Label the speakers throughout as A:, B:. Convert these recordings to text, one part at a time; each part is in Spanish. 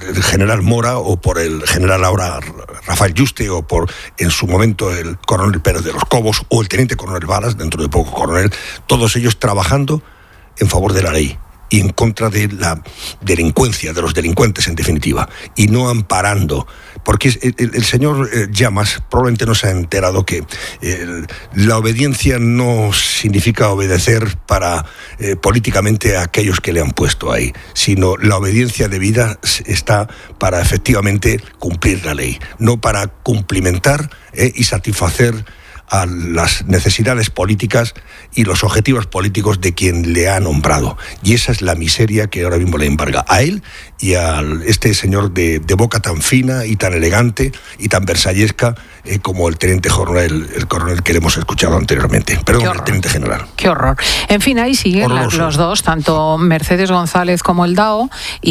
A: el general Mora o por el general ahora Rafael Yuste o por en su momento el coronel Pérez de los Cobos o el teniente coronel Balas, dentro de poco coronel, todos ellos trabajando en favor de la ley y en contra de la delincuencia, de los delincuentes en definitiva, y no amparando, porque el señor Llamas probablemente no se ha enterado que la obediencia no significa obedecer para políticamente a aquellos que le han puesto ahí, sino la obediencia debida está para efectivamente cumplir la ley, no para cumplimentar y satisfacer a las necesidades políticas y los objetivos políticos de quien le ha nombrado. Y esa es la miseria que ahora mismo le embarga a él y a este señor de boca tan fina y tan elegante y tan versallesca como el teniente coronel, el coronel que le hemos escuchado anteriormente. Perdón, el teniente general.
B: Qué horror. En fin, ahí siguen los dos, tanto Mercedes González como el Dao,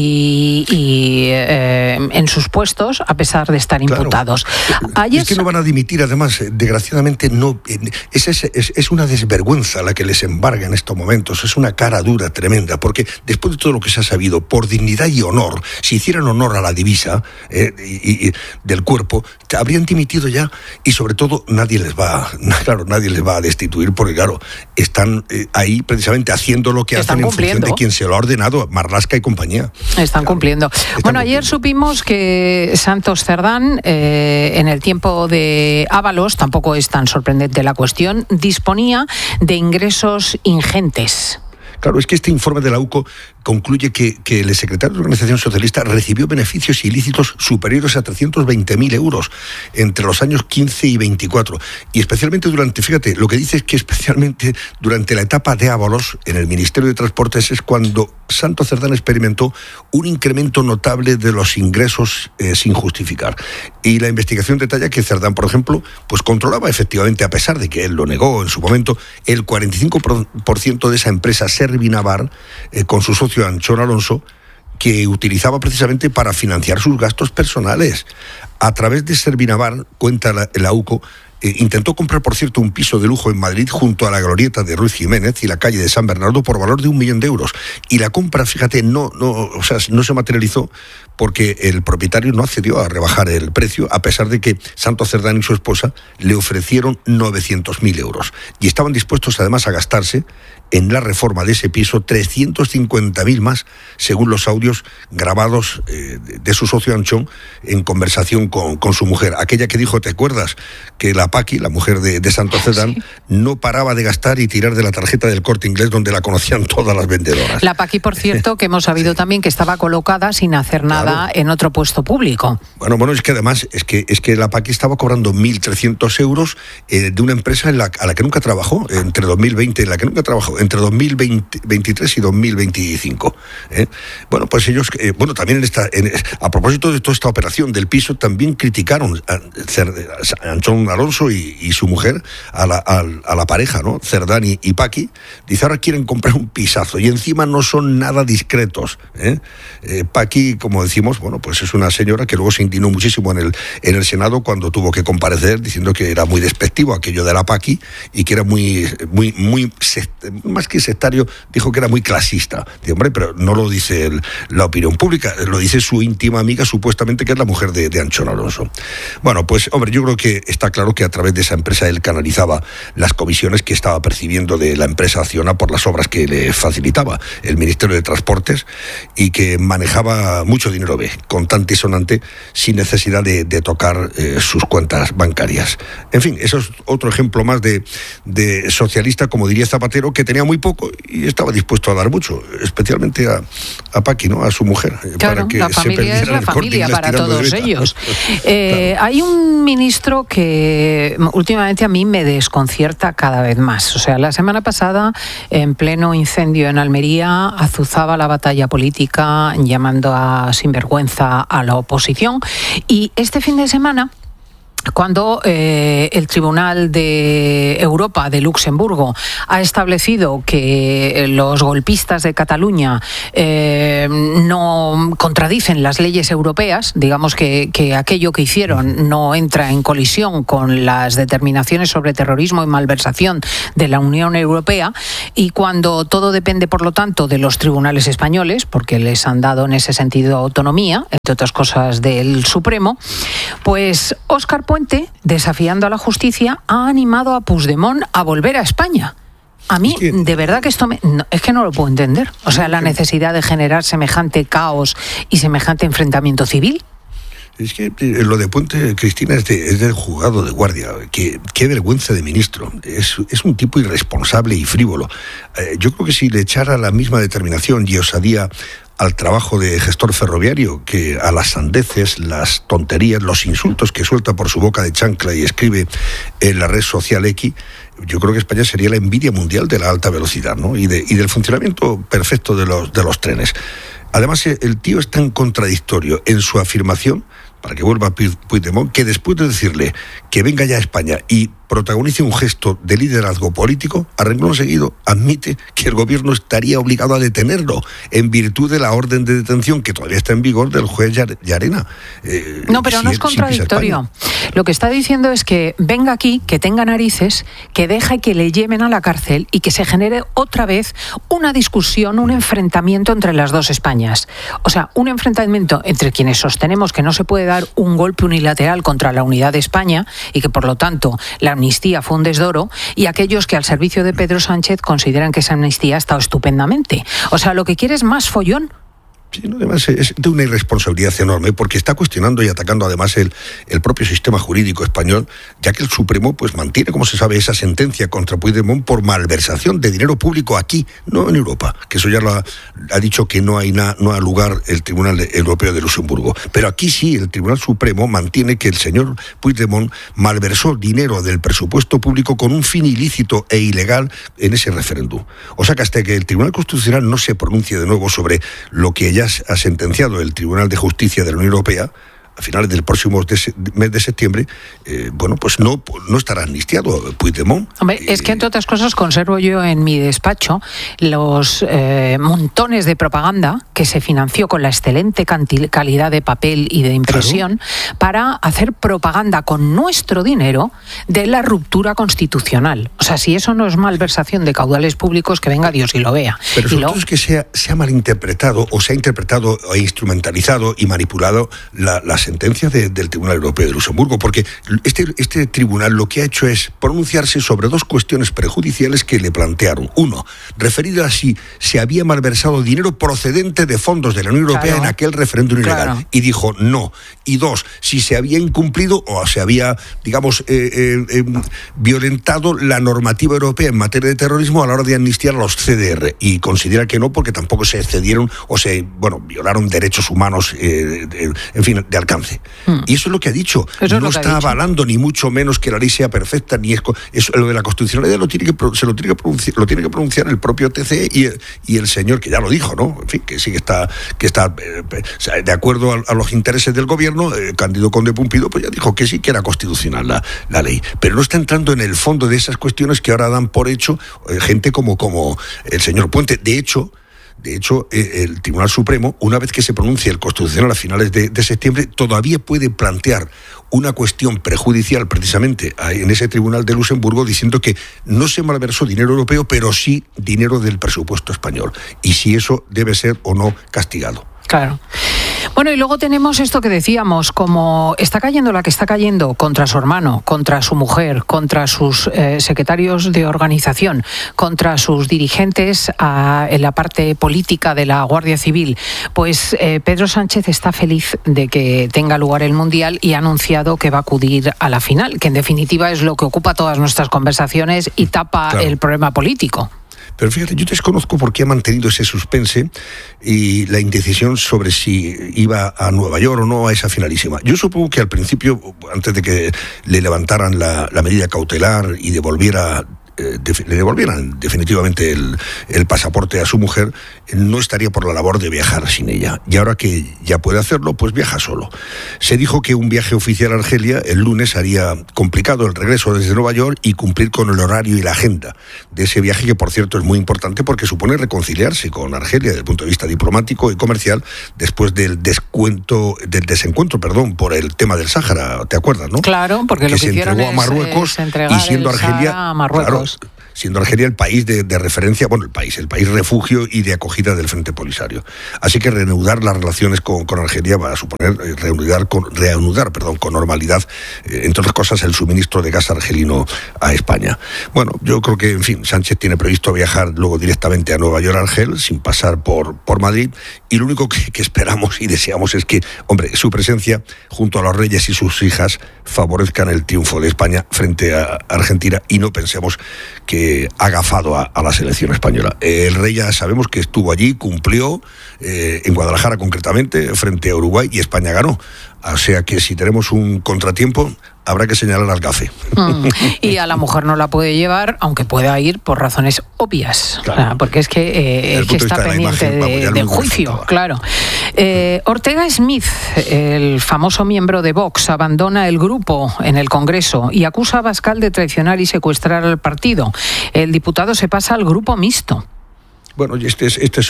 B: y en sus puestos, a pesar de estar imputados.
A: Es que no van a dimitir, además, desgraciadamente no. Es una desvergüenza la que les embarga en estos momentos, es una cara dura tremenda, porque después de todo lo que se ha sabido, por dignidad y honor, si hicieran honor a la divisa y del cuerpo, habrían dimitido ya, y sobre todo nadie les va a destituir, porque claro, están ahí precisamente haciendo lo que hacen en función de quien se lo ha ordenado, Marlaska y compañía.
B: Están cumpliendo. Ayer supimos que Santos Cerdán, en el tiempo de Ábalos, tampoco es tan sorprendente la cuestión, disponía de ingresos ingentes.
A: Claro, es que este informe de la UCO concluye que el secretario de la Organización Socialista recibió beneficios ilícitos superiores a 320.000 euros entre los años 15 y 24. Y especialmente fíjate, lo que dice es que especialmente durante la etapa de Ábalos en el Ministerio de Transportes es cuando Santos Cerdán experimentó un incremento notable de los ingresos sin justificar. Y la investigación detalla que Cerdán, por ejemplo, pues controlaba efectivamente, a pesar de que él lo negó en su momento, el 45% de esa empresa Servinavar, con su socio Anchón Alonso, que utilizaba precisamente para financiar sus gastos personales. A través de Servinavar, cuenta la UCO, intentó comprar, por cierto, un piso de lujo en Madrid junto a la glorieta de Ruiz Jiménez y la calle de San Bernardo por valor de 1 millón de euros. Y la compra, fíjate, no se materializó porque el propietario no accedió a rebajar el precio, a pesar de que Santos Cerdán y su esposa le ofrecieron 900.000 euros. Y estaban dispuestos además a gastarse en la reforma de ese piso 350.000 más, según los audios grabados de su socio Anchón en conversación con su mujer. Aquella que dijo, ¿te acuerdas? Que la Paqui, la mujer de Santos Cerdán, sí, no paraba de gastar y tirar de la tarjeta del Corte Inglés, donde la conocían todas las vendedoras.
B: La Paqui, por cierto, que hemos sabido también que estaba colocada sin hacer nada en otro puesto público.
A: Bueno, es que además es que la Paqui estaba cobrando 1.300 euros de una empresa a la que nunca trabajó, entre 2020, en la que nunca trabajó, entre 2023 y 2025. Bueno, pues ellos, también a propósito de toda esta operación del piso, también criticaron a Anchón Alonso y su mujer, a la pareja, ¿no? Cerdán y Paqui. Dice, ahora quieren comprar un pisazo y encima no son nada discretos. Paqui, como decimos, pues es una señora que luego se indignó muchísimo en el Senado cuando tuvo que comparecer diciendo que era muy despectivo aquello de la Paqui y que era muy más que sectario, dijo que era muy clasista. Dice, hombre, pero no lo dice la opinión pública, lo dice su íntima amiga, supuestamente, que es la mujer de Anchón Alonso. Bueno, pues, hombre, yo creo que está claro que a través de esa empresa él canalizaba las comisiones que estaba percibiendo de la empresa Acciona por las obras que le facilitaba el Ministerio de Transportes y que manejaba mucho dinero contante y sonante sin necesidad de tocar sus cuentas bancarias. En fin, eso es otro ejemplo más de socialista, como diría Zapatero, que tenía muy poco y estaba dispuesto a dar mucho, especialmente a Paqui, ¿no? A su mujer.
B: Claro, para que la familia es la familia para todos ellos. Claro. Hay un ministro que últimamente a mí me desconcierta cada vez más. O sea, la semana pasada, en pleno incendio en Almería, azuzaba la batalla política llamando a sinvergüenza a la oposición, y este fin de semana cuando el Tribunal de Europa de Luxemburgo ha establecido que los golpistas de Cataluña no contradicen las leyes europeas, digamos que aquello que hicieron no entra en colisión con las determinaciones sobre terrorismo y malversación de la Unión Europea, y cuando todo depende, por lo tanto, de los tribunales españoles, porque les han dado en ese sentido autonomía, entre otras cosas del Supremo, pues Óscar Puente, desafiando a la justicia, ha animado a Puigdemont a volver a España. A mí, de verdad que esto es que no lo puedo entender. O sea, la necesidad de generar semejante caos y semejante enfrentamiento civil.
A: Es que lo de Puente, Cristina, es del juzgado de guardia. Qué vergüenza de ministro. Es un tipo irresponsable y frívolo. Yo creo que si le echara la misma determinación y osadía al trabajo de gestor ferroviario, que a las sandeces, las tonterías, los insultos que suelta por su boca de chancla y escribe en la red social X, yo creo que España sería la envidia mundial de la alta velocidad, ¿no? y del funcionamiento perfecto de los trenes. Además, el tío es tan contradictorio en su afirmación, para que vuelva Puigdemont, que después de decirle que venga ya a España y protagonice un gesto de liderazgo político, a renglón seguido admite que el gobierno estaría obligado a detenerlo en virtud de la orden de detención que todavía está en vigor del juez Llarena.
B: No, pero no es contradictorio. Lo que está diciendo es que venga aquí, que tenga narices, que deje que le lleven a la cárcel y que se genere otra vez una discusión, un enfrentamiento entre las dos Españas. O sea, un enfrentamiento entre quienes sostenemos que no se puede dar un golpe unilateral contra la unidad de España y que, por lo tanto, la amnistía fue un desdoro, y aquellos que al servicio de Pedro Sánchez consideran que esa amnistía ha estado estupendamente. O sea, lo que quiere es más follón.
A: Sí, no, además es de una irresponsabilidad enorme, porque está cuestionando y atacando además el propio sistema jurídico español, ya que el Supremo pues mantiene, como se sabe, esa sentencia contra Puigdemont por malversación de dinero público aquí, no en Europa, que eso ya lo ha dicho que no ha lugar el Tribunal Europeo de Luxemburgo. Pero aquí sí, el Tribunal Supremo mantiene que el señor Puigdemont malversó dinero del presupuesto público con un fin ilícito e ilegal en ese referéndum. O sea que hasta que el Tribunal Constitucional no se pronuncie de nuevo sobre lo que ya ha sentenciado el Tribunal de Justicia de la Unión Europea, a finales del próximo mes de septiembre, pues no estará amnistiado Puigdemont.
B: Hombre, es que, entre otras cosas, conservo yo en mi despacho los montones de propaganda que se financió con la excelente calidad de papel y de impresión, claro, para hacer propaganda con nuestro dinero de la ruptura constitucional. O sea, si eso no es malversación de caudales públicos, que venga Dios y lo vea.
A: Pero sobre todo es que se ha malinterpretado, o se ha interpretado e instrumentalizado y manipulado la sentencia del Tribunal Europeo de Luxemburgo, porque este tribunal lo que ha hecho es pronunciarse sobre dos cuestiones prejudiciales que le plantearon. Uno, referido a si se había malversado dinero procedente de fondos de la Unión Europea, claro, en aquel referéndum ilegal. Claro. Y dijo no. Y dos, si se había incumplido o se había, digamos, violentado la normativa europea en materia de terrorismo a la hora de amnistiar a los CDR. Y considera que no, porque tampoco se excedieron o violaron derechos humanos, en fin, de alcance. Y eso es lo que ha dicho. No está avalando ni mucho menos que la ley sea perfecta, ni eso, lo de la constitucionalidad lo tiene que pronunciar el propio TCE y el señor que ya lo dijo, ¿no? En fin, que sí que está de acuerdo a los intereses del gobierno. Cándido Conde Pumpido pues ya dijo que sí que era constitucional la ley, pero no está entrando en el fondo de esas cuestiones que ahora dan por hecho gente como el señor Puente. De hecho, el Tribunal Supremo, una vez que se pronuncie el Constitucional a finales de septiembre, todavía puede plantear una cuestión prejudicial precisamente en ese Tribunal de Luxemburgo, diciendo que no se malversó dinero europeo, pero sí dinero del presupuesto español, y si eso debe ser o no castigado.
B: Claro. Bueno, y luego tenemos esto que decíamos, como está cayendo la que está cayendo contra su hermano, contra su mujer, contra sus secretarios de organización, contra sus dirigentes en la parte política de la Guardia Civil, pues Pedro Sánchez está feliz de que tenga lugar el Mundial y ha anunciado que va a acudir a la final, que en definitiva es lo que ocupa todas nuestras conversaciones y tapa, claro, el problema político.
A: Pero fíjate, yo desconozco por qué ha mantenido ese suspense y la indecisión sobre si iba a Nueva York o no a esa finalísima. Yo supongo que al principio, antes de que le levantaran la medida cautelar y devolviera le devolvieran definitivamente el pasaporte a su mujer, no estaría por la labor de viajar sin ella. Y ahora que ya puede hacerlo, pues viaja solo. Se dijo que un viaje oficial a Argelia el lunes haría complicado el regreso desde Nueva York y cumplir con el horario y la agenda de ese viaje, que por cierto es muy importante porque supone reconciliarse con Argelia desde el punto de vista diplomático y comercial después del desencuentro por el tema del Sáhara, ¿te acuerdas, no?
B: Claro, porque
A: que
B: lo que hicieron
A: se entregó a Marruecos y siendo Argelia
B: a Marruecos.
A: Claro, siendo Argelia el país de referencia, el país refugio y de acogida del Frente Polisario. Así que reanudar las relaciones con Argelia va a suponer reanudar con normalidad, entre otras cosas, el suministro de gas argelino a España. Bueno, yo creo que, en fin, Sánchez tiene previsto viajar luego directamente a Nueva York, Argel, sin pasar por Madrid, y lo único que esperamos y deseamos es que, su presencia junto a los reyes y sus hijas favorezcan el triunfo de España frente a Argentina, y no pensemos que ha agafado a la selección española. El rey ya sabemos que estuvo allí, cumplió, en Guadalajara concretamente, frente a Uruguay, y España ganó. O sea que si tenemos un contratiempo, habrá que señalar al gafe.
B: Y a la mujer no la puede llevar, aunque pueda ir por razones obvias.
A: Claro.
B: Porque es que está pendiente del juicio. Claro. Ortega Smith, el famoso miembro de Vox, abandona el grupo en el Congreso y acusa a Abascal de traicionar y secuestrar al partido. El diputado se pasa al grupo mixto.
A: Bueno, esta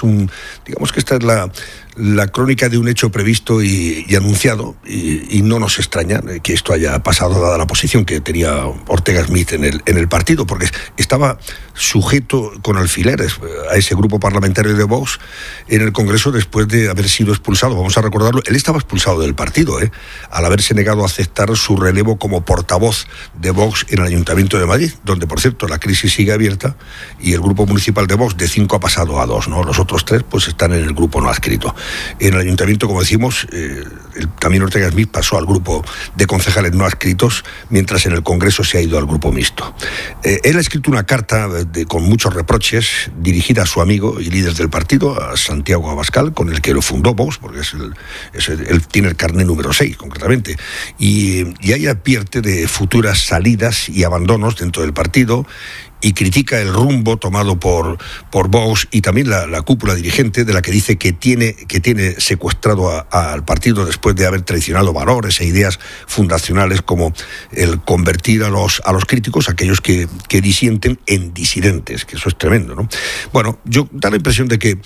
A: es la crónica de un hecho previsto y anunciado, y no nos extraña que esto haya pasado dada la posición que tenía Ortega Smith en el partido, porque estaba sujeto con alfileres a ese grupo parlamentario de Vox en el Congreso después de haber sido expulsado. Vamos a recordarlo, él estaba expulsado del partido, al haberse negado a aceptar su relevo como portavoz de Vox en el Ayuntamiento de Madrid, donde, por cierto, la crisis sigue abierta y el grupo municipal de Vox de 5 ha pasado a 2, ¿no? Los otros 3 pues están en el grupo no adscrito. En el ayuntamiento, como decimos, también Ortega Smith pasó al grupo de concejales no adscritos, mientras en el Congreso se ha ido al grupo mixto. Él ha escrito una carta con muchos reproches dirigida a su amigo y líder del partido, a Santiago Abascal, con el que lo fundó Vox, porque él tiene el carné número 6 concretamente, y ahí advierte de futuras salidas y abandonos dentro del partido, y critica el rumbo tomado por Vox y también la cúpula dirigente, de la que dice que tiene secuestrado al partido después de haber traicionado valores e ideas fundacionales como el convertir a los críticos, aquellos que disienten, en disidentes, que eso es tremendo, ¿no? Bueno, yo da la impresión de que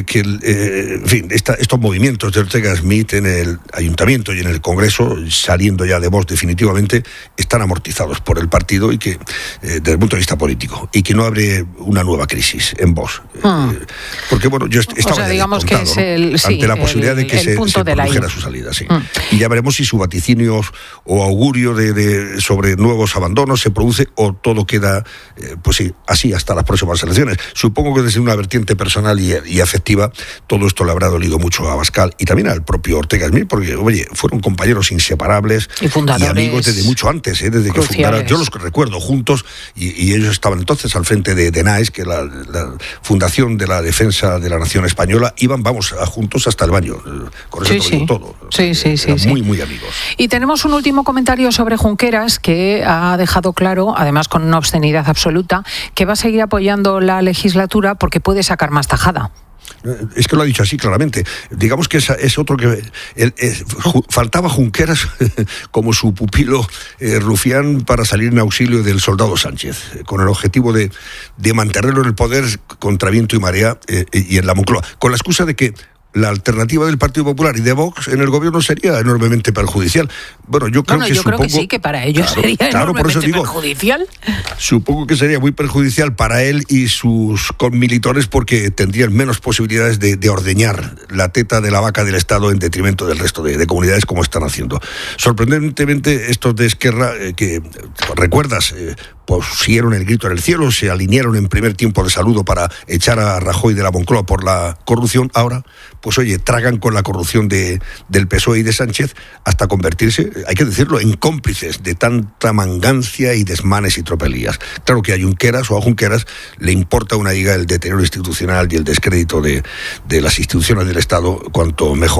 A: estos movimientos de Ortega Smith en el ayuntamiento y en el Congreso, saliendo ya de Vox definitivamente, están amortizados por el partido, y que desde el punto de vista político, y que no abre una nueva crisis en Vox. Porque, yo estaba ante la posibilidad de que se produjera su salida. Sí. Y ya veremos si su vaticinio o augurio sobre nuevos abandonos se produce, o todo queda así hasta las próximas elecciones. Supongo que desde una vertiente personal y afectiva, todo esto le habrá dolido mucho a Abascal y también al propio Ortega Smith, porque, fueron compañeros inseparables y amigos desde mucho antes, desde que fundaron. Yo los recuerdo juntos, y ellos estaban entonces al frente de NAES, que la Fundación de la Defensa de la Nación Española. Iban, juntos hasta el baño. Con eso digo todo.
B: Sí.
A: Muy, muy amigos.
B: Y tenemos un último comentario sobre Junqueras, que ha dejado claro, además con una obscenidad absoluta, que va a seguir apoyando la legislatura porque puede sacar más tajada.
A: Es que lo ha dicho así claramente. Digamos que es otro que... faltaba Junqueras como su pupilo Rufián para salir en auxilio del soldado Sánchez, con el objetivo de mantenerlo en el poder contra viento y marea, y en la Moncloa, con la excusa de que la alternativa del Partido Popular y de Vox en el gobierno sería enormemente perjudicial. Bueno, yo creo que sí,
B: que para ellos sería enormemente perjudicial.
A: Supongo que sería muy perjudicial para él y sus conmilitores, porque tendrían menos posibilidades de ordeñar la teta de la vaca del Estado en detrimento del resto de comunidades, como están haciendo. Sorprendentemente, estos de Esquerra, que recuerdas, pusieron el grito en el cielo, se alinearon en primer tiempo de saludo para echar a Rajoy de la Moncloa por la corrupción, ahora, tragan con la corrupción del PSOE y de Sánchez hasta convertirse, hay que decirlo, en cómplices de tanta mangancia y desmanes y tropelías. Claro que a Junqueras le importa una higa el deterioro institucional y el descrédito de las instituciones del Estado, cuanto mejor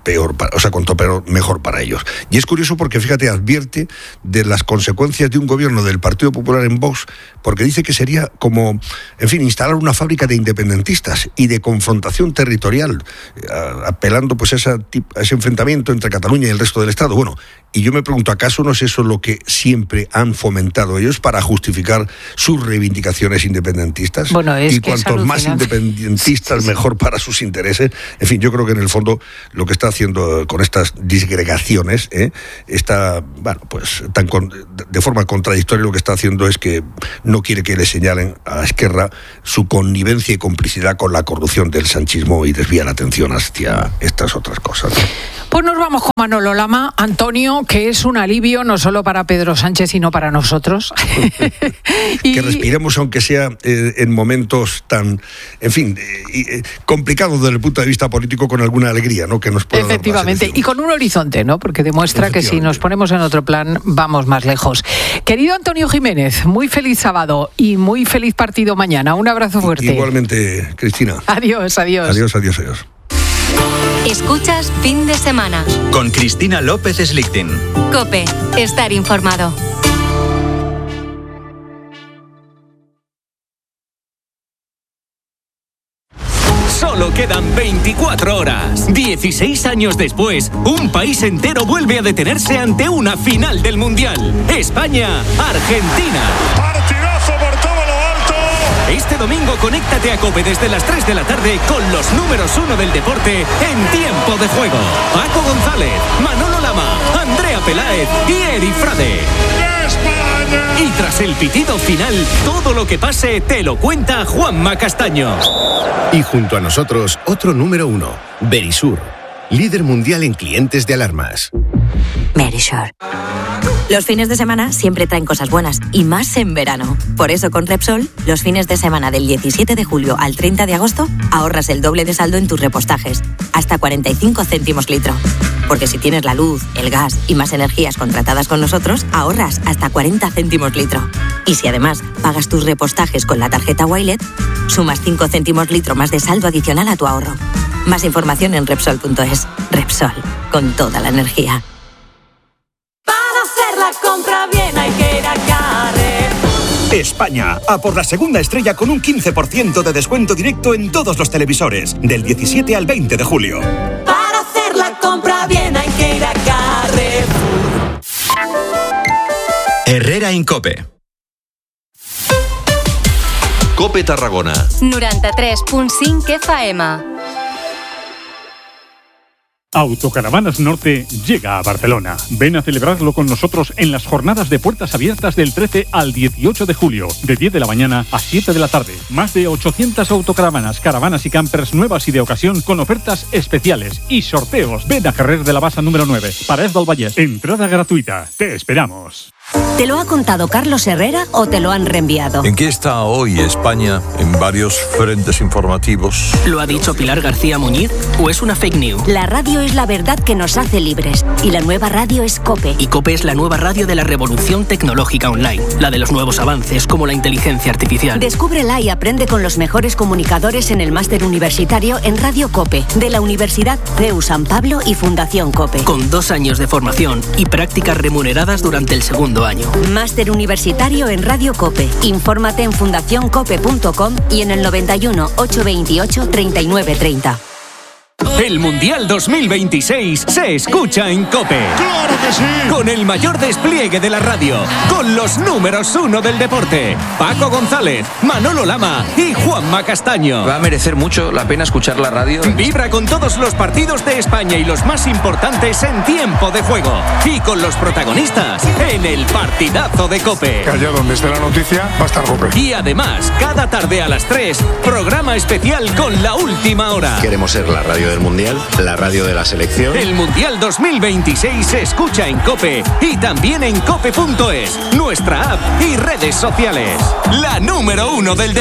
A: peor, mejor para ellos. Y es curioso porque, fíjate, advierte de las consecuencias de un gobierno del Partido Popular en Vox, porque dice que sería como, en fin, instalar una fábrica de independentistas y de confrontación territorial, apelando pues a ese enfrentamiento entre Cataluña y el resto del Estado. Bueno, y yo me pregunto, ¿acaso no es eso lo que siempre han fomentado ellos para justificar sus reivindicaciones independentistas?
B: Bueno,
A: y cuantos más independentistas, mejor para sus intereses. En fin, yo creo que en el fondo lo que está haciendo con estas disgregaciones está, pues de forma contradictoria. Lo que está haciendo es que no quiere que le señalen a la Esquerra su connivencia y complicidad con la corrupción del sanchismo y desvía la atención hacia estas otras cosas, ¿no?
B: Pues nos vamos con Manolo Lama. Antonio, que es un alivio no solo para Pedro Sánchez, sino para nosotros.
A: Que respiremos, aunque sea en momentos tan, en fin, complicados desde el punto de vista político, con alguna alegría, ¿no? Que nos pueda
B: efectivamente, y con un horizonte, ¿no? Porque demuestra que si nos ponemos en otro plan, vamos más lejos. Querido Antonio Jiménez, muy feliz sábado y muy feliz partido mañana. Un abrazo fuerte.
A: Igualmente, Cristina.
B: Adiós.
A: Adiós.
C: Escuchas Fin de Semana
D: con Cristina López Slichting.
C: COPE, estar informado.
E: Solo quedan 24 horas. 16 años después, un país entero vuelve a detenerse ante una final del Mundial. España-Argentina.
F: Partidazo por todo lo alto.
E: Este domingo conéctate a COPE desde las 3 de la tarde con los números 1 del deporte en tiempo de juego. Paco González, Manolo Lama, Andrea Peláez y Eri Frade.
F: ¡España!
E: Y tras el pitido final, todo lo que pase te lo cuenta Juanma Castaño.
G: Y junto a nosotros, otro número 1, Verisur, líder mundial en clientes de alarmas.
H: Verisur. Los fines de semana siempre traen cosas buenas, y más en verano. Por eso con Repsol, los fines de semana del 17 de julio al 30 de agosto, ahorras el doble de saldo en tus repostajes, hasta 45 céntimos litro. Porque si tienes la luz, el gas y más energías contratadas con nosotros, ahorras hasta 40 céntimos litro. Y si además pagas tus repostajes con la tarjeta Wilet, sumas 5 céntimos litro más de saldo adicional a tu ahorro. Más información en Repsol.es. Repsol, con toda la energía.
I: Compra bien, hay que ir a Carrefour.
J: España, a por la segunda estrella con un 15% de descuento directo en todos los televisores, del 17 al 20 de julio.
I: Para hacer la compra bien, hay que ir a Carrefour.
D: Herrera en COPE. COPE Tarragona.
C: 93.5 FM.
K: Autocaravanas Norte llega a Barcelona. Ven a celebrarlo con nosotros en las jornadas de puertas abiertas del 13 al 18 de julio, de 10 de la mañana a 7 de la tarde. Más de 800 autocaravanas, caravanas y campers nuevas y de ocasión con ofertas especiales y sorteos. Ven a Carrer de la Bassa número 9, Parés del Vallès. Entrada gratuita. Te esperamos.
H: ¿Te lo ha contado Carlos Herrera o te lo han reenviado?
L: ¿En qué está hoy España en varios frentes informativos?
M: ¿Lo ha dicho Pilar García Muñiz o es una fake news?
H: La radio es la verdad que nos hace libres y la nueva radio es COPE.
M: Y COPE es la nueva radio de la revolución tecnológica online, la de los nuevos avances como la inteligencia artificial.
H: Descúbrela y aprende con los mejores comunicadores en el máster universitario en Radio COPE de la Universidad CEU San Pablo y Fundación COPE.
M: Con 2 años de formación y prácticas remuneradas durante el segundo año.
H: Máster universitario en Radio COPE. Infórmate en fundacioncope.com y en el 91 828 3930.
E: El Mundial 2026 se escucha en COPE.
F: ¡Claro que sí!
E: Con el mayor despliegue de la radio, con los números 1 del deporte, Paco González, Manolo Lama y Juanma Castaño.
N: Va a merecer mucho la pena escuchar la radio.
E: Vibra con todos los partidos de España y los más importantes en tiempo de juego. Y con los protagonistas en el partidazo de COPE.
F: Allá donde esté la noticia va a estar COPE.
E: Y además, cada tarde a las 3, programa especial con La Última Hora.
O: Queremos ser la radio del Mundial, la radio de la selección.
E: El Mundial 2026 se escucha en COPE y también en cope.es, nuestra app y redes sociales. La número 1 del deporte.